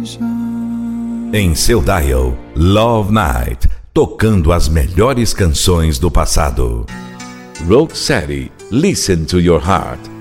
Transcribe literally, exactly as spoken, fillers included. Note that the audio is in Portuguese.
Em seu dial, Love Night, tocando as melhores canções do passado. Rocksteady, listen to your heart.